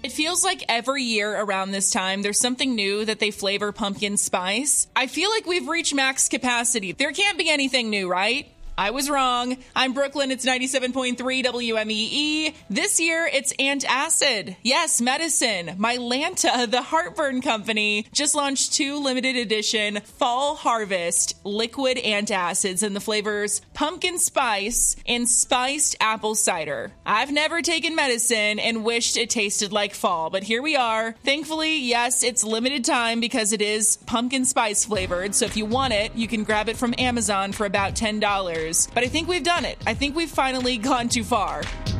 It feels like every year around this time, there's something new that they flavor pumpkin spice. I feel like we've reached max capacity. There can't be anything new, right? I was wrong. I'm Brooklyn. It's 97.3 WMEE. This year, it's antacid. Yes, medicine. Mylanta, the heartburn company, just launched 2 limited edition fall harvest liquid antacids in the flavors pumpkin spice and spiced apple cider. I've never taken medicine and wished it tasted like fall, but here we are. Thankfully, yes, it's limited time because it is pumpkin spice flavored. So if you want it, you can grab it from Amazon for about $10. But I think we've done it. I think we've finally gone too far.